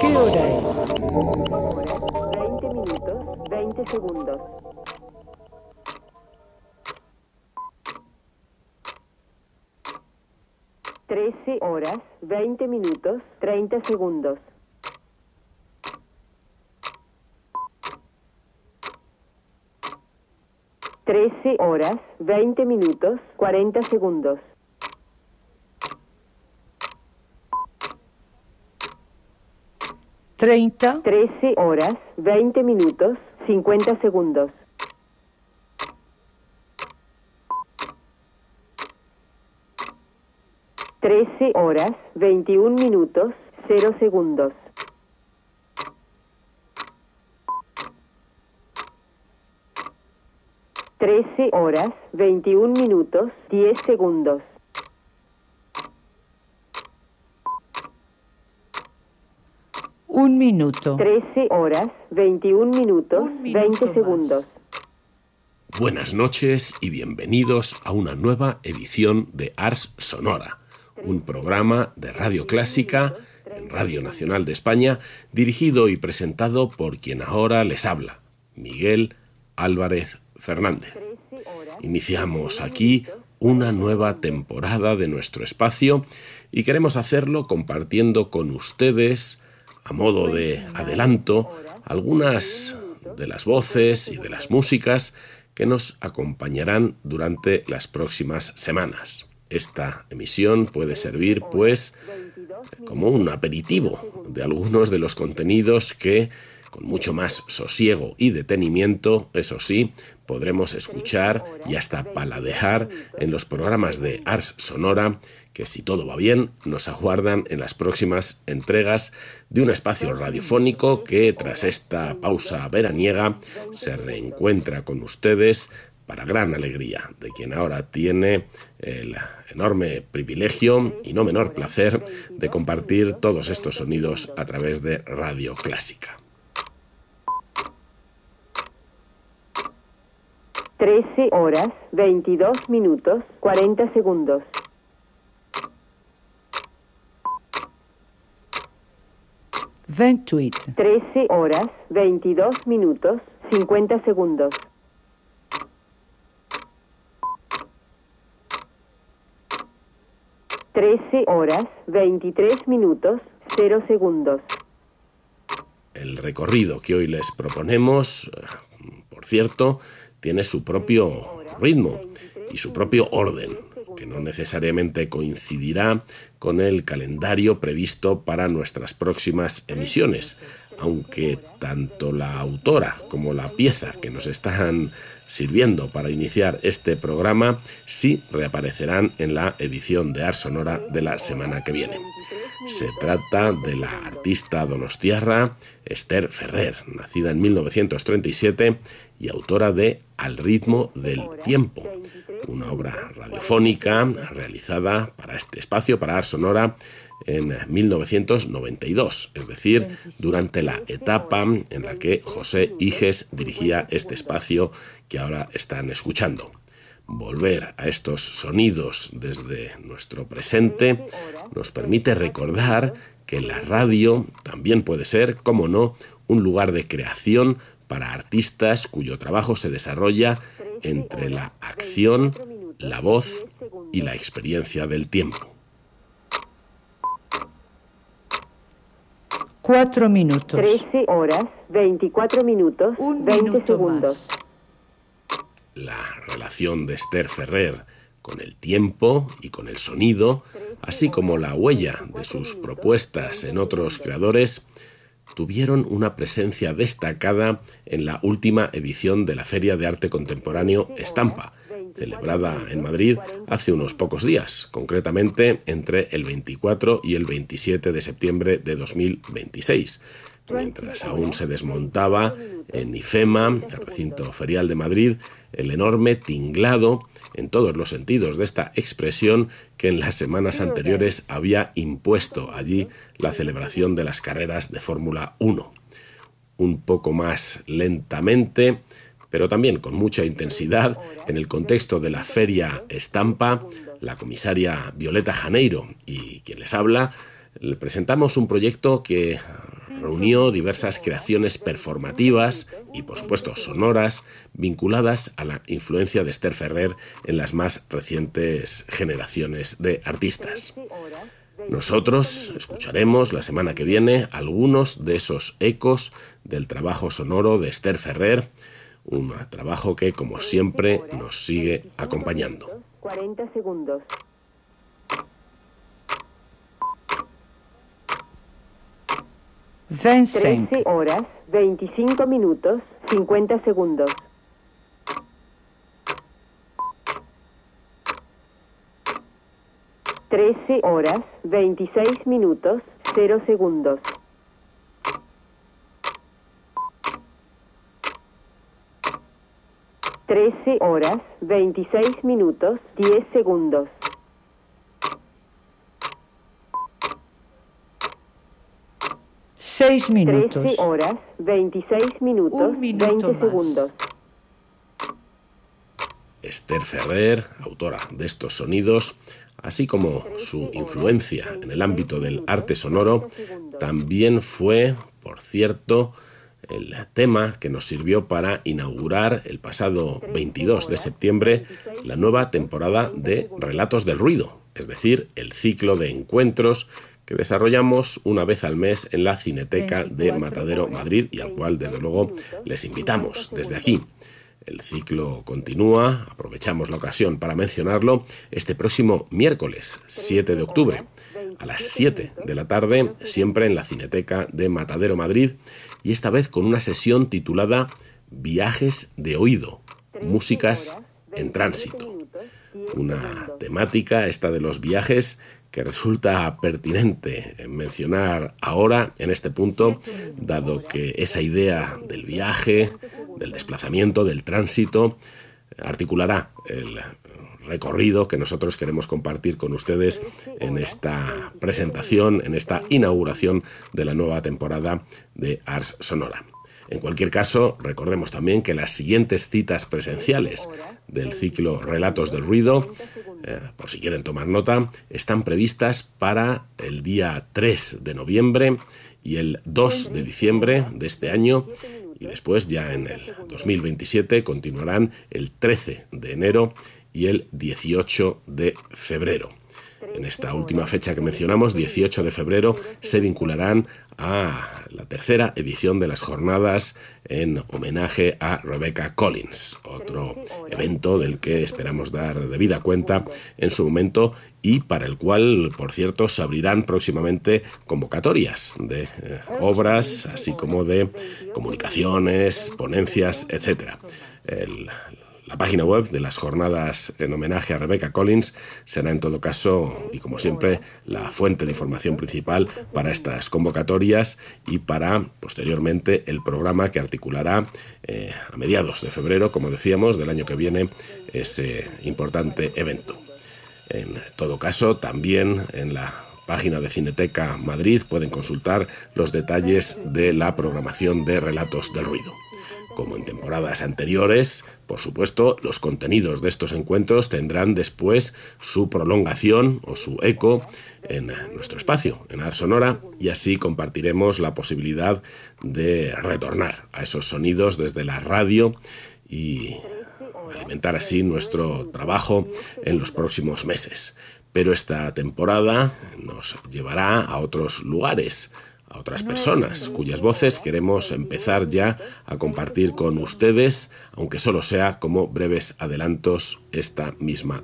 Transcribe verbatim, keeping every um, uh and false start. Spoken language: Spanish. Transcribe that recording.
hora es? veinte minutos, veinte segundos. trece horas, veinte minutos, treinta segundos. trece horas, veinte minutos, cuarenta segundos. treinta, trece horas, veinte minutos, cincuenta segundos. trece horas, veintiún minutos, cero segundos. trece horas, veintiún minutos, diez segundos. un minuto. trece horas, veintiún minutos, Un minuto veinte más. segundos. Buenas noches y bienvenidos a una nueva edición de Ars Sonora, un programa de radio clásica en Radio Nacional de España, dirigido y presentado por quien ahora les habla, Miguel Álvarez Fernández. Iniciamos aquí una nueva temporada de nuestro espacio y queremos hacerlo compartiendo con ustedes, a modo de adelanto, algunas de las voces y de las músicas que nos acompañarán durante las próximas semanas. Esta emisión puede servir, pues, como un aperitivo de algunos de los contenidos que, con mucho más sosiego y detenimiento, eso sí, podremos escuchar y hasta paladear en los programas de Ars Sonora que, si todo va bien, nos aguardan en las próximas entregas de un espacio radiofónico que, tras esta pausa veraniega, se reencuentra con ustedes para gran alegría de quien ahora tiene el enorme privilegio y no menor placer de compartir todos estos sonidos a través de Radio Clásica. trece horas, veintidós minutos, cuarenta segundos. vingt-huit, trece horas, veintidós minutos, cincuenta segundos. trece horas, veintitrés minutos, cero segundos. El recorrido que hoy les proponemos, por cierto, tiene su propio ritmo y su propio orden, que no necesariamente coincidirá con el calendario previsto para nuestras próximas emisiones, aunque tanto la autora como la pieza que nos están sirviendo para iniciar este programa sí reaparecerán en la edición de Ars Sonora de la semana que viene. Se trata de la artista donostiarra Esther Ferrer, nacida en mil novecientos treinta y siete y autora de Al ritmo del tiempo, una obra radiofónica realizada para este espacio, para Ars Sonora, en mil novecientos noventa y dos, es decir, durante la etapa en la que José Iges dirigía este espacio que ahora están escuchando. Volver a estos sonidos desde nuestro presente nos permite recordar que la radio también puede ser, como no, un lugar de creación para artistas cuyo trabajo se desarrolla entre la acción, la voz y la experiencia del tiempo. cuatro minutos. trece horas, veinticuatro minutos, Un veinte minuto segundos. más. La relación de Esther Ferrer con el tiempo y con el sonido, así como la huella de sus propuestas en otros creadores, tuvieron una presencia destacada en la última edición de la Feria de Arte Contemporáneo Estampa, celebrada en Madrid hace unos pocos días, concretamente entre el veinticuatro y el veintisiete de septiembre de dos mil veintiséis, mientras aún se desmontaba en IFEMA, el recinto ferial de Madrid, el enorme tinglado en todos los sentidos de esta expresión que en las semanas anteriores había impuesto allí la celebración de las carreras de Fórmula uno. Un poco más lentamente, pero también con mucha intensidad, en el contexto de la Feria Estampa, la comisaria Violeta Janeiro y quien les habla, le presentamos un proyecto que reunió diversas creaciones performativas y, por supuesto, sonoras, vinculadas a la influencia de Esther Ferrer en las más recientes generaciones de artistas. Nosotros escucharemos la semana que viene algunos de esos ecos del trabajo sonoro de Esther Ferrer, un trabajo que, como siempre, nos sigue acompañando. cuarenta segundos. veinticinco. trece horas, veinticinco minutos, cincuenta segundos. trece horas, veintiséis minutos, cero segundos. trece horas, veintiséis minutos, diez segundos. seis minutos. trece horas, veintiséis minutos, Un minuto veinte más. segundos. Esther Ferrer, autora de estos sonidos, así como su influencia en el ámbito del arte sonoro, también fue, por cierto, el tema que nos sirvió para inaugurar el pasado veintidós de septiembre la nueva temporada de Relatos del Ruido, es decir, el ciclo de encuentros que desarrollamos una vez al mes en la Cineteca de Matadero, Madrid, y al cual, desde luego, les invitamos desde aquí. El ciclo continúa, aprovechamos la ocasión para mencionarlo, este próximo miércoles siete de octubre, a las siete de la tarde, siempre en la Cineteca de Matadero, Madrid, y esta vez con una sesión titulada Viajes de oído, músicas en tránsito. Una temática, esta de los viajes, que resulta pertinente mencionar ahora, en este punto, dado que esa idea del viaje, del desplazamiento, del tránsito, articulará el recorrido que nosotros queremos compartir con ustedes en esta presentación, en esta inauguración de la nueva temporada de Ars Sonora. En cualquier caso, recordemos también que las siguientes citas presenciales del ciclo Relatos del Ruido, eh, por si quieren tomar nota, están previstas para el día tres de noviembre y el dos de diciembre de este año, y después, ya en el dos mil veintisiete, continuarán el trece de enero y el dieciocho de febrero. En esta última fecha que mencionamos, dieciocho de febrero, se vincularán a la tercera edición de las jornadas en homenaje a Rebecca Collins, otro evento del que esperamos dar debida cuenta en su momento y para el cual, por cierto, se abrirán próximamente convocatorias de eh, obras, así como de comunicaciones, ponencias, etcétera. El, La página web de las jornadas en homenaje a Rebecca Collins será, en todo caso, y como siempre, la fuente de información principal para estas convocatorias y para, posteriormente, el programa que articulará eh, a mediados de febrero, como decíamos, del año que viene, ese importante evento. En todo caso, también en la página de Cineteca Madrid pueden consultar los detalles de la programación de Relatos del Ruido. Como en temporadas anteriores, por supuesto, los contenidos de estos encuentros tendrán después su prolongación o su eco en nuestro espacio, en Ars Sonora, y así compartiremos la posibilidad de retornar a esos sonidos desde la radio y alimentar así nuestro trabajo en los próximos meses. Pero esta temporada nos llevará a otros lugares, a otras personas cuyas voces queremos empezar ya a compartir con ustedes, aunque solo sea como breves adelantos esta misma